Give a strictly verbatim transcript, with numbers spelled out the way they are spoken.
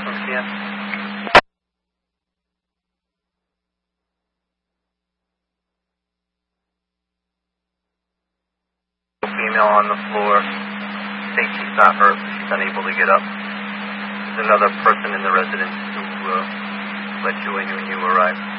from Kia. Female on the floor. Think she's not hurt, but she's unable to get up. There's another person in the residence who uh, let you in when you arrived.